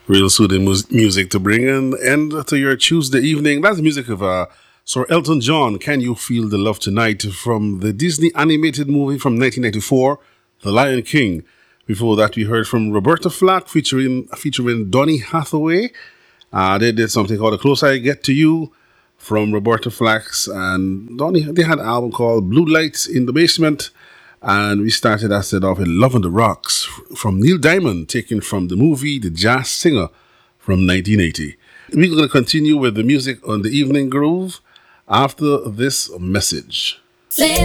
Real soothing music to bring an end to your Tuesday evening. That's the music of Sir Elton John, Can You Feel the Love Tonight, from the Disney animated movie from 1994, The Lion King. Before that, we heard from Roberta Flack featuring Donny Hathaway. They did something called The Closer I Get to You from Roberta Flack's and Donny. They had an album called Blue Lights in the Basement. And we started, I said, off with Love on the Rocks from Neil Diamond, taken from the movie The Jazz Singer from 1980. We're going to continue with the music on the Evening Groove after this message.